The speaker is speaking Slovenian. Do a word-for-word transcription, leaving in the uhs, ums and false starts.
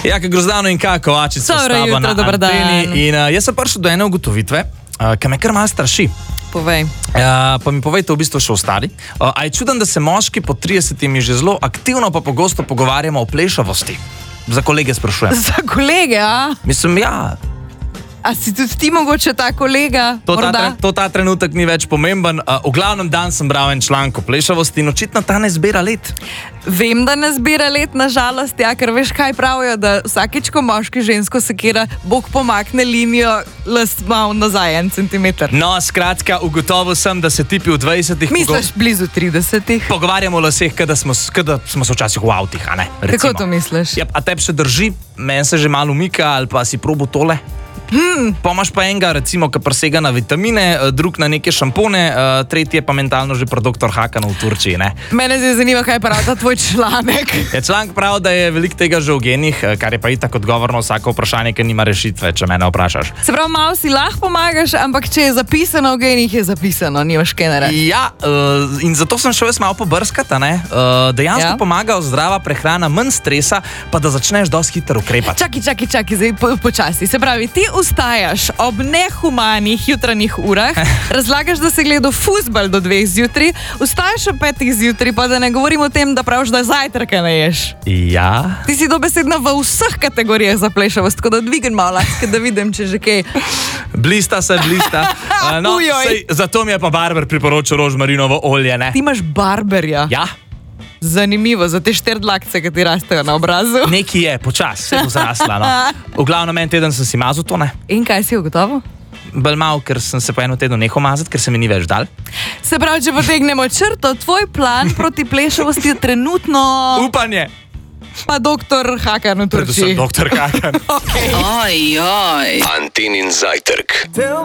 Ja, kaj grozdano in kaj, Kovačica s tabo na anteni. In uh, jaz sem prišel do ene ugotovitve, uh, ki me kar malo straši. Povej. Uh, pa mi povejte v bistvu še ostali. Uh, a je čuden, da se moški po tridesetimi že zelo aktivno pa pogosto pogovarjamo o plešavosti? Za kolege sprašujem. Za kolege, a? Mislim, ja. A si tudi ti mogoče ta kolega? To ta, tre, to ta trenutek ni več pomemben. Uh, v glavnem dan sem bral en članek o plešavosti in očitno ta ne zbira let. Vem, da ne zbira let, nažalost, ja, ker veš, kaj pravijo, da vsakič, ko moški žensko sekira, Bog pomakne linijo las malo nazaj, en centimeter. No, skratka, ugotovil sem, da se tipi v dvajsetih... Misliš blizu tridesetih? Pogovarjamo o laseh, kada smo, kada smo se včasih v avtih, a ne? Recimo. Kako to misliš? Ja, a tebi še drži, meni se že malo umika, ali pa si probo tole? Hmm. Pomaš pa enega, recimo, ki presega na vitamine, drug na neke šampone, tretji je pa mentalno že pri doktor Hakanu v Turčiji, ne? Mene zdaj zanima, kaj pravi ta tvoj članek. Je članek pravi, da je veliko tega že v genih, kar je pa itak odgovor na vsako vprašanje, ki nima rešitve, če mene vprašaš. Se pravi, malo si lahko pomagaš, ampak če je zapisano v genih, je zapisano, nimaš kaj narediti. Ja, uh, in zato sem šel jaz malo pobrskati, ne? Uh, dejansko ja? Pomaga zdrava prehrana, manj stresa, pa da začneš dosti hitro ukrepati. Čakaj, čakaj, čakaj, zdaj po, počasi. Se pravi, ti vstajaš ob nehumanih jutranjih urah, razlagaš, da si gledal fuzbal do dveh zjutraj, vstajaš ob petih zjutraj, pa da ne govorim o tem, da praviš, da zajtrka ne ješ. Ja. Ti si dobesedno v vseh kategorijah za plešavost, tako da dvignem malo laske, da vidim, če že kaj. Blista se, blista. Uh, no, sej, zato mi je pa barber priporočil rožmarinovo olje, ne? Ti imaš barberja? Ja. Zanimivo, za te štirdlakce, ki ti rastejo na obrazu. Neki je, počas, se bo zrasla, no. V glavnem en teden sem si mazal to, ne? In kaj si ugotovil? Bolj malo, ker sem se po eno tednu nehal mazati, ker se mi ni več dal. Se pravi, če potegnemo črto, tvoj plan proti plešavosti je trenutno... Upanje! Pa doktor Hakan v Turčiji. Predvsem doktor Hakan. Okay. Oj, oj. Antenin zajtrk.